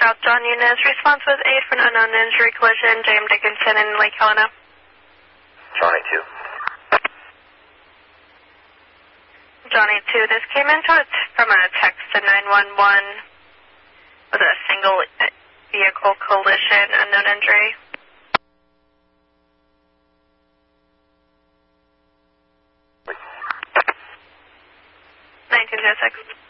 South John Eunice. Response was 8 for an unknown injury collision, James Dickinson in Lake Helena. Johnny 2. Johnny 2, this came into it from a text to 911 with a single vehicle collision, unknown injury. 1906.